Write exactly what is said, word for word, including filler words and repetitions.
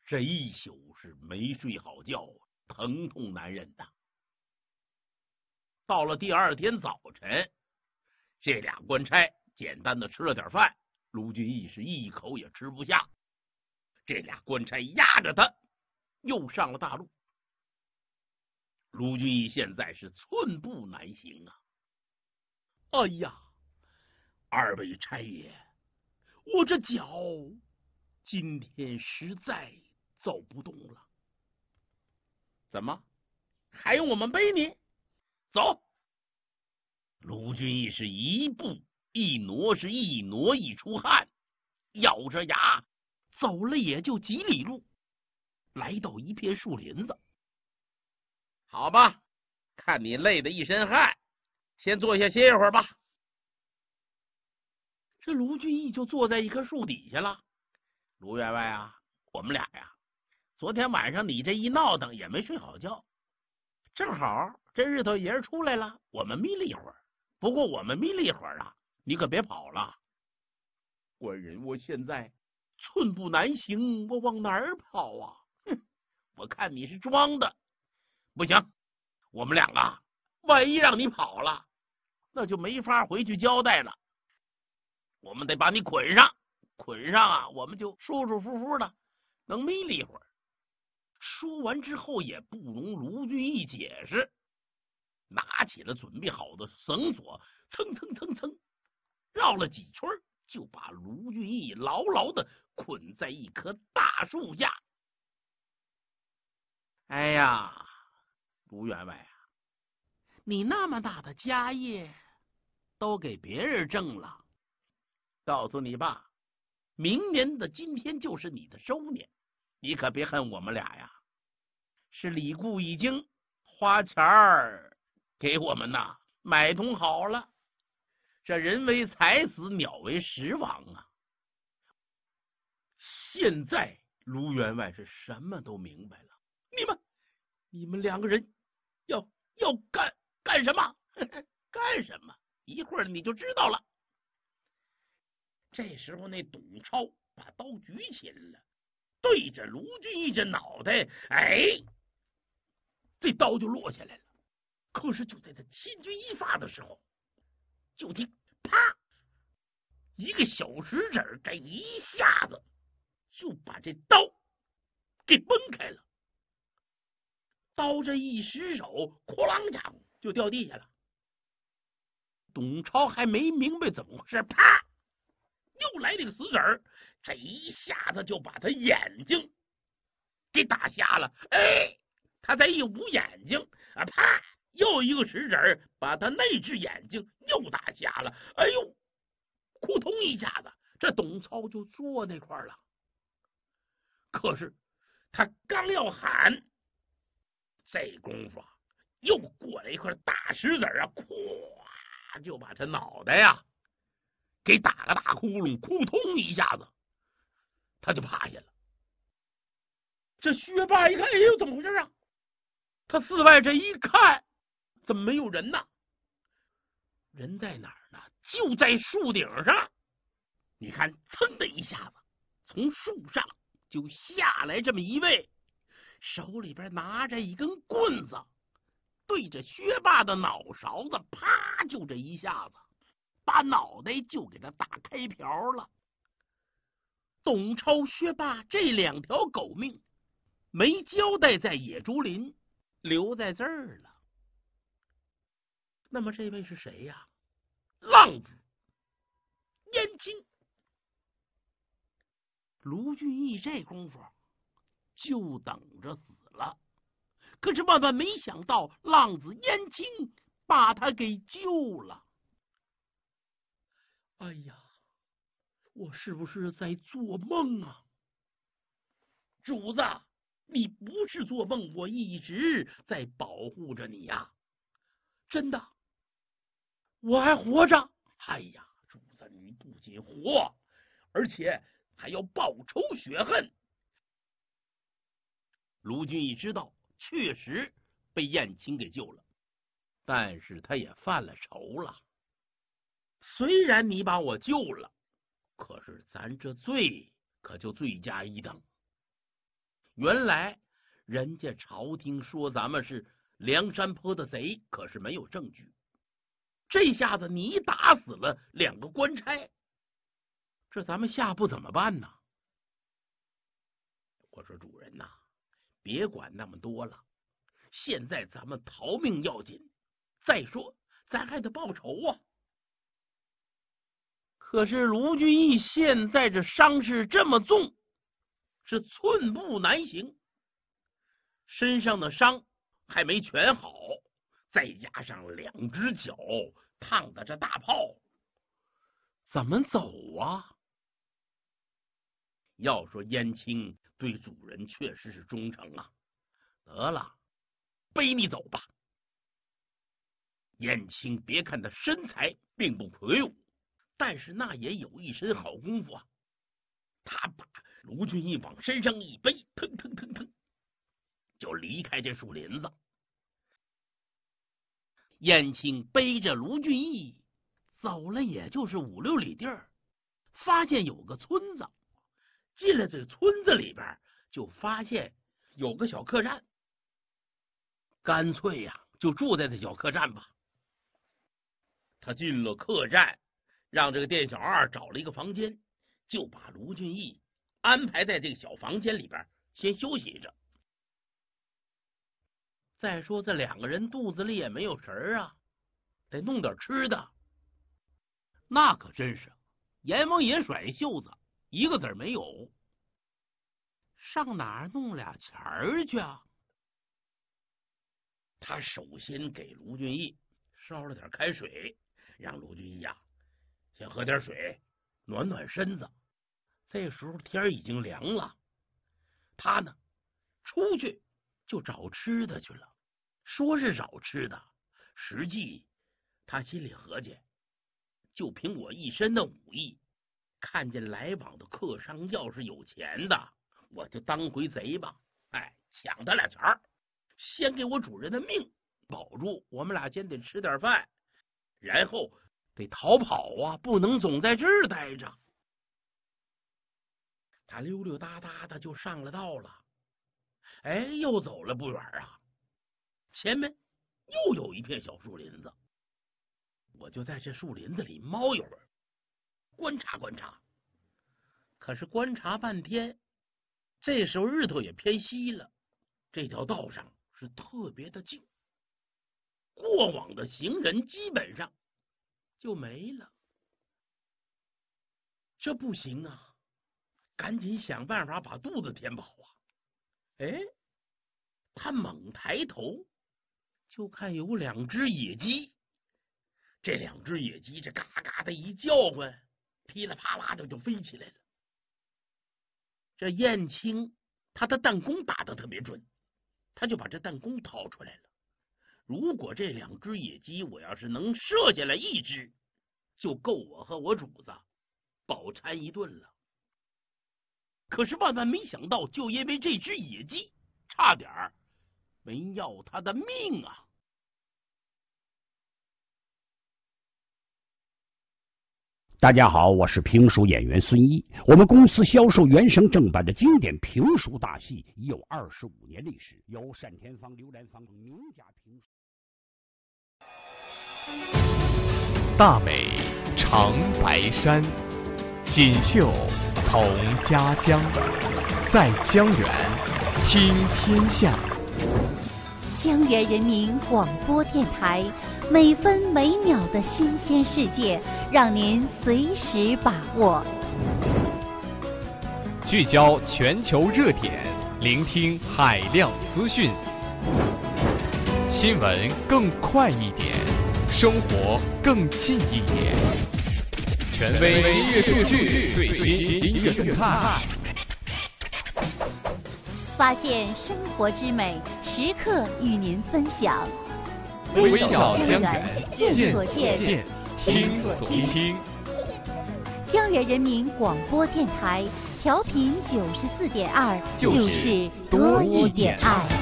这一宿是没睡好觉，疼痛难忍呐。到了第二天早晨，这俩官差简单的吃了点饭，卢俊义是一口也吃不下。这俩官差压着他又上了大路。卢俊义现在是寸步难行啊！哎呀，二位差爷，我这脚今天实在走不动了。怎么还用我们背你？走！卢俊义是一步一挪，是一挪一出汗，咬着牙走了也就几里路，来到一片树林子。好吧，看你累得一身汗，先坐下歇一会儿吧。这卢俊义就坐在一棵树底下了。卢员外啊，我们俩呀，昨天晚上你这一闹腾也没睡好觉，正好这日头爷出来了，我们眯了一会儿。不过我们眯了一会儿啊，你可别跑了。官人，我现在寸步难行，我往哪儿跑啊？哼，我看你是装的。不行，我们两个万一让你跑了，那就没法回去交代了。我们得把你捆上，捆上啊，我们就舒舒服服的能眯了一会儿。说完之后也不容卢俊义解释，拿起了准备好的绳索，蹭蹭蹭蹭绕了几圈，就把卢俊义牢牢的捆在一棵大树下。哎呀，卢员外啊，你那么大的家业都给别人挣了，告诉你吧，明年的今天就是你的周年，你可别恨我们俩呀。是李固已经花钱儿给我们呐买通好了，这人为财死，鸟为食亡啊。现在卢员外是什么都明白了，你们你们两个人要要干干什么？干什么？一会儿你就知道了。这时候那董超把刀举起来了，对着卢俊义这脑袋，哎，这刀就落下来了。可是就在他千钧一发的时候，就听啪一个小石子，这一下子就把这刀给崩开了。刀这一失手，哐啷家伙就掉地下了。董超还没明白怎么回事，啪又来了个死子儿，这一下子就把他眼睛给打瞎了。哎，他再一捂眼睛啊，啪又一个石子儿把他那只眼睛又打瞎了。哎呦，扑通一下子，这董超就坐那块儿了。可是他刚要喊，这功夫又过来一块大石子啊，咵就把他脑袋呀给打个大窟窿，扑通一下子他就趴下了。这薛霸一看，哎呦，怎么回事啊？他四外这一看，怎么没有人呢？人在哪儿呢？就在树顶上。你看，噌的一下子，从树上就下来这么一位，手里边拿着一根棍子，对着薛霸的脑勺子，啪就这一下子，把脑袋就给他打开瓢了。董超、薛霸这两条狗命没交代在野猪林，留在这儿了。那么这位是谁呀？浪子燕青。卢俊义这功夫就等着死了，可是万万没想到，浪子燕青把他给救了。哎呀，我是不是在做梦啊？主子，你不是做梦，我一直在保护着你呀，真的，我还活着。哎呀，主子，你不仅活，而且还要报仇雪恨。卢俊义知道确实被燕青给救了，但是他也犯了仇了。虽然你把我救了，可是咱这罪可就罪加一等。 原来人家朝廷说咱们是梁山坡的贼，可是没有证据。这下子你打死了两个官差，这咱们下步怎么办呢？我说主人呐、啊，别管那么多了，现在咱们逃命要紧。再说咱还得报仇啊。可是卢俊义现在这伤势这么重，是寸步难行，身上的伤还没全好，再加上两只脚烫的这大泡，怎么走啊？要说燕青对主人确实是忠诚啊，得了，背你走吧。燕青别看他身材并不魁梧，但是那也有一身好功夫啊。他把卢俊义往身上一背，腾腾腾腾就离开这树林子。燕青背着卢俊义走了也就是五六里地儿，发现有个村子。进了这村子里边，就发现有个小客栈，干脆呀、啊，就住在这小客栈吧。他进了客栈，让这个店小二找了一个房间，就把卢俊义安排在这个小房间里边先休息着。再说这两个人肚子里也没有食儿啊，得弄点吃的。那可真是阎王爷甩袖子，一个子没有，上哪儿弄俩钱儿去啊？他首先给卢俊义烧了点开水，让卢俊义呀、啊、先喝点水暖暖身子。这时候天已经凉了，他呢出去就找吃的去了。说是找吃的，实际他心里合计，就凭我一身的武艺，看见来往的客商要是有钱的，我就当回贼吧，哎，抢他俩钱儿，先给我主人的命保住，我们俩先得吃点饭，然后得逃跑啊，不能总在这儿待着。他溜溜达达的就上了道了。哎，又走了不远啊，前面又有一片小树林子。我就在这树林子里猫一会儿，观察观察。可是观察半天，这时候日头也偏西了，这条道上是特别的静，过往的行人基本上就没了。这不行啊，赶紧想办法把肚子填饱啊。哎，他猛抬头，就看有两只野鸡。这两只野鸡这嘎嘎的一叫唤，噼里啪啦的就飞起来了。这燕青他的弹弓打得特别准，他就把这弹弓掏出来了。如果这两只野鸡我要是能射下来一只，就够我和我主子饱餐一顿了。可是万万没想到，就因为这只野鸡差点没要他的命啊！ 大家好，我是评书演员孙一。我们公司销售原声正版的经典评书大戏已有二十五年历史，由单田芳、刘兰芳等名家评书。 大美长白山，锦绣同家乡，在江源听天下。 江源人民广播电台，每分每秒的新鲜世界，让您随时把握。 聚焦全球热点，聆听海量资讯，新闻更快一点，生活更近一点。权威音乐数据，最新音乐动态， 发现生活之美，时刻与您分享。 微笑江源， 见所见， 听所听。 江源人民广播电台，调频九十四点二，就是多一点爱。